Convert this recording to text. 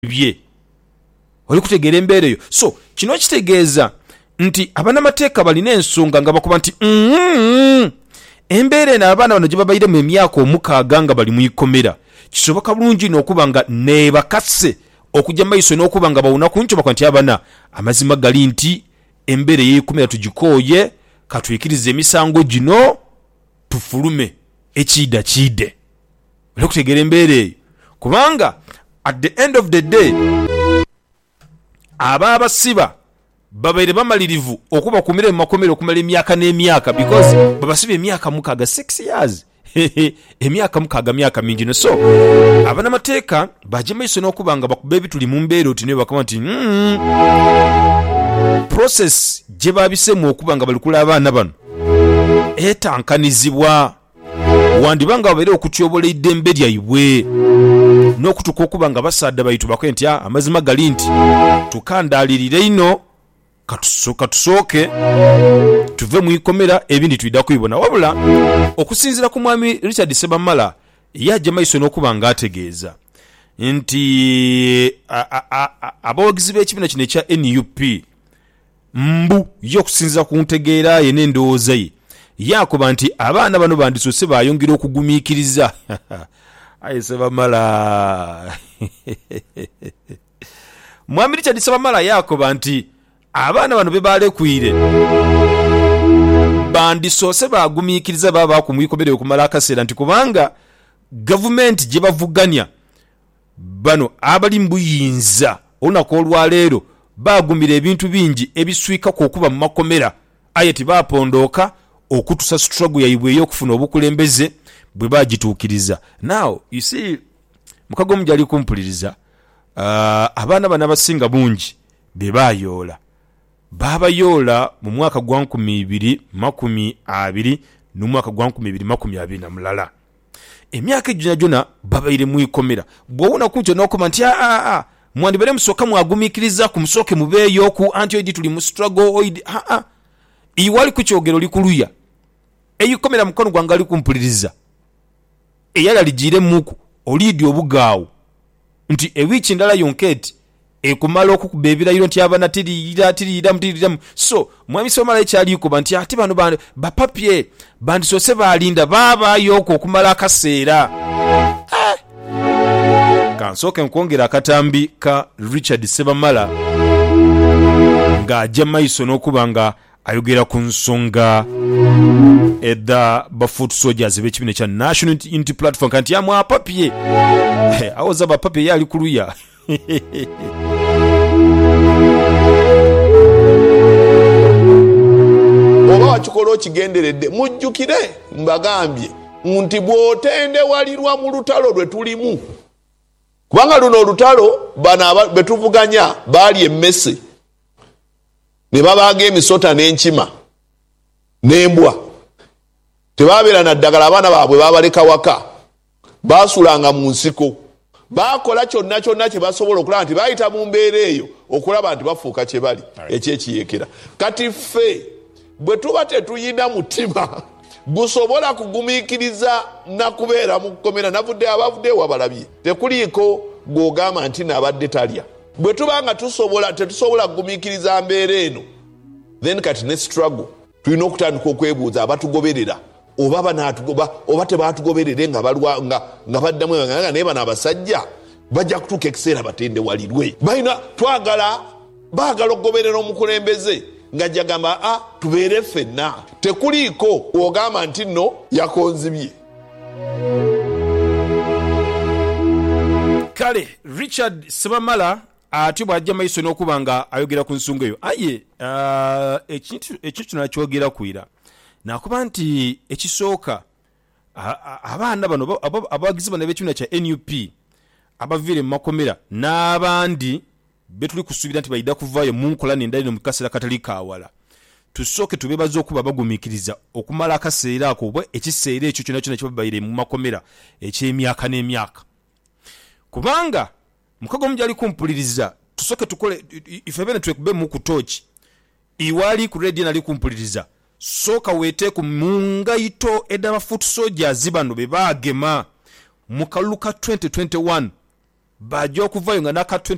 bye oli kutegeera embeera eyo. So kino kitegeeza nti abanamateeka balina ensonga nga bakuba nti embeera eno abaana bano gye babaire mu emyaka 6 nga bali mu ikomera kisoboka bulungi n'okuba nga neebakase okujja maiso n'okuba nga bawuna ku nkyo bakwa nti abana amazima gali nti embeera ey'ikomera tugikooye katuyikirize emisango gino tufulume ekiida kiide. Oli kutegeera embeera eyo kubanga at the end of the day abasiba babaire bamalirivu okuba kumira mu makomero okumala emyaka n'emyaka because babasiba emyaka 6 years emyaka 6 myaka mingi no. So abanamateeka baje maiso n'okuba nga bakuba ebituli mu mbeera oti ne bakaba nti process gye babisemu okuba nga bali kula abaana bano etankanizibwa wandibanga babeere okutyobola eddembe lyaibwe n'okutuka okuba nga basadde bayitu bakwe nti amazima gali nti tukandaalirire ino katusooke tuve mu ikomera ebindi tuyida kubibona. Wabula okusinziira ku mwami Richard Ssebamala yajja maiso n'okuba nga ategeeza nti abawagizi b'ekibiina kino ekya NUP mbu y'okusinziira ku ntegeera ye n'endowooza ye yakuba nti abaana bano bandisoose bayongera okugumiikiriza ayi Ssebamala mwami Richard Ssebamala yakuba nti abaana bano bebalekwire bandisoose bagumiikiriza baba ku mwikomere okumala akaseera nti kubanga gavumenti gye bavuganya bano abali mbuyinza olunaku olwaleero bagumira ebintu bingi ebiswika ku okuba mu makomera aye tibapondooka okutusa struggle yaibwe ey'okufuna obukulembeze bwe bagituukiriza. Now you see mukago mujali kumpuliriza abaana bana abasinga bungi be bayoola babayoola mu mwaka gwa 2020 n'omwaka gwa 2020 emyaka ejjona jona babaire mu ikomera bw'owona kunkyo n'okuba nti mwandibere musooka mwagumiikiriza ku musooke mubeeyo ku anti tuli mu struggle oid iwali ku kyogero likuluya eyikomera mukono gwange ali kumpuliriza eyala ligiire muku oliidi obugaawo nti ewiiki ndala yonketi ekumala okukuba ebirayiro nti abana tiriyira. So mwami Ssebamala ekyali kuba nti ate bano bapapye bandisoose balinda babaayo okumala akaseera. Kansooke nkwongera akatambi ka Richard Ssebamala ng'ajja maiso n'okuba nga ayogera ku nsonga edda bafoot soldiers b'ekibiina kya National Unity Platform kanti amwapapye awoza bapapye yali kuluya oba wakikola okigenderedde mujjukire mbagambye nti bw'otendewalirwa mu lutalo lwe tulimu kubanga luno olutalo bano betuvuganya baali emmese ne babaaga emisota n'enkima n'embwa tebabeera na ddagala abaana baabwe babaleka waka baasulanga mu nsiko bakola kyonna kye basobola okulaba nti bayita mu mbeera eyo okulaba nti bafuuka kye bali ekyekiyekera. Kati ffe bwe tuba tetuyina mutima gusobola kugumiikiriza na kubeera mu kkomera navudde abavudde wabalabye tekuliiko gw'ogamba nti nabadde talya bwe tuba nga tetusobola kugumiikiriza mbeera eno then kati ne struggle tulina okutandika okwebuuza abatugoberera oba tebatugoberere nga baddamu naye bano abasajja bajja kutuuka ekiseera batendewalirwe baagala okugoberera omukulembeze nga jagamba tubeere ffenna tekuliiko ogamba nti nno yakonzibye. Kale Richard Ssebamala ate bw'ajja maiso n'okuba nga ayogera ku nsonga eyo aye ekyo kino akyogera kwira nakuba nti ekisooka abaana bano abawagizi bano b'ekibiina kya NUP abaviire mu makomera n'abandi betuli kusuubira nti bayida kuvaayo mu nkola n'endalino mu kaseera katali kaawala tusooke tubeebaza okuba bagumiikiriza okumala akaseera ako oba ekiseera ekyo kyonna kyonna kyebabaire mu makomera eky'emyaka n'emyaka kubanga mukago mujali kumpuliriza tusooke tukole ife bene twekube mu kutooki iwali ku radio nali kumpuliriza sooka weeteeku mu ngaito edda bafoot soldiers bano be baagema mu kalulu ka 2021 bajja okuvaayo nga naka